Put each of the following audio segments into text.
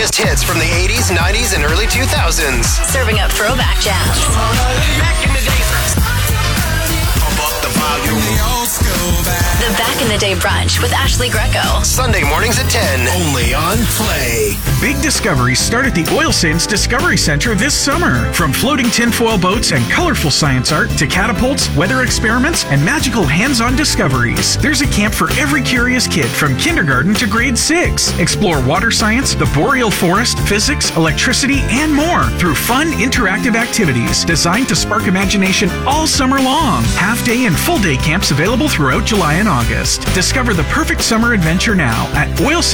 greatest hits from the 80s, 90s, and early 2000s. Serving up throwback jams. Back in the day. Pump up the volume. The Back in the Day brunch with Ashley Greco. Sunday mornings at 10. Only on Play. Big discoveries start at the Oil Sands Discovery Center this summer. From floating tinfoil boats and colorful science art to catapults, weather experiments, and magical hands-on discoveries. There's a camp for every curious kid from kindergarten to grade 6. Explore water science, the boreal forest, physics, electricity, and more through fun, interactive activities designed to spark imagination all summer long. Half-day and full-day camps available throughout July and August. Discover the perfect summer adventure now at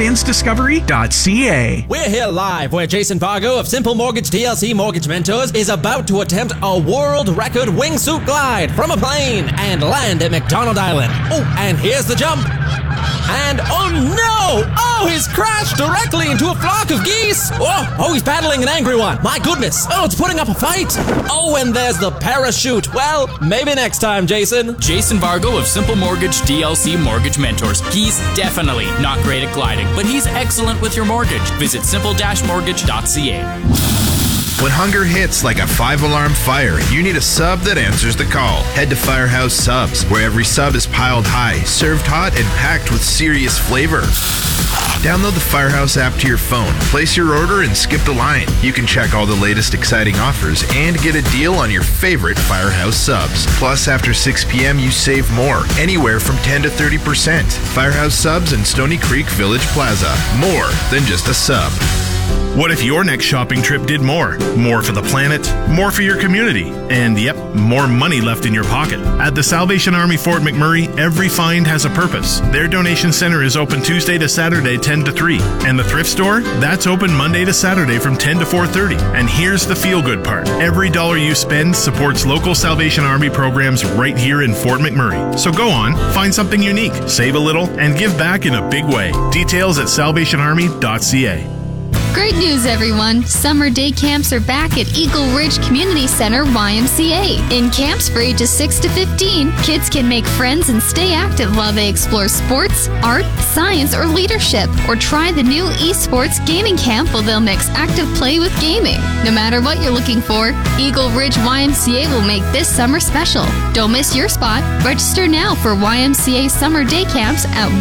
oilsandsdiscovery.ca. We're here live where Jason Fargo of Simple Mortgage DLC Mortgage Mentors is about to attempt a world record wingsuit glide from a plane and land at McDonald Island. Oh, and here's the jump. And oh no! Oh, he's crashed directly into a flock of geese! Oh, he's battling an angry one. My goodness. Oh, it's putting up a fight. Oh, and there's the parachute. Well, maybe next time, Jason. Jason Vargo of Simple Mortgage DLC Mortgage Mentors. He's definitely not great at gliding, but he's excellent with your mortgage. Visit simple-mortgage.ca. When hunger hits like a 5-alarm fire, you need a sub that answers the call. Head to Firehouse Subs, where every sub is piled high, served hot, and packed with serious flavor. Download the Firehouse app to your phone, place your order, and skip the line. You can check all the latest exciting offers and get a deal on your favorite Firehouse subs. Plus, after 6 p.m., you save more, anywhere from 10 to 30%. Firehouse Subs in Stony Creek Village Plaza. More than just a sub. What if your next shopping trip did more? More for the planet, more for your community, and yep, more money left in your pocket. At the Salvation Army Fort McMurray, every find has a purpose. Their donation center is open Tuesday to Saturday 10 to 3. And the thrift store? That's open Monday to Saturday from 10 to 4:30. And here's the feel-good part. Every dollar you spend supports local Salvation Army programs right here in Fort McMurray. So go on, find something unique, save a little, and give back in a big way. Details at salvationarmy.ca. Great news, everyone! Summer day camps are back at Eagle Ridge Community Center YMCA. In camps for ages 6 to 15, kids can make friends and stay active while they explore sports, art, science, or leadership, or try the new esports gaming camp where they'll mix active play with gaming. No matter what you're looking for, Eagle Ridge YMCA will make this summer special. Don't miss your spot. Register now for YMCA summer day camps at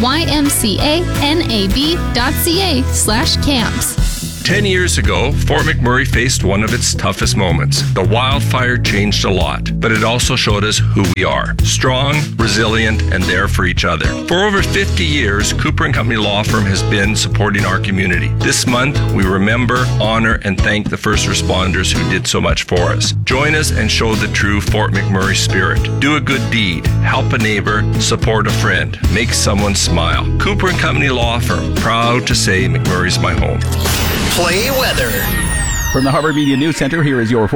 ymcanab.ca/camps. 10 years ago, Fort McMurray faced one of its toughest moments. The wildfire changed a lot, but it also showed us who we are. Strong, resilient, and there for each other. For over 50 years, Cooper & Company Law Firm has been supporting our community. This month, we remember, honor, and thank the first responders who did so much for us. Join us and show the true Fort McMurray spirit. Do a good deed, help a neighbor, support a friend, make someone smile. Cooper & Company Law Firm, proud to say McMurray's my home. Play weather. From the Harvard Media News Center, here is your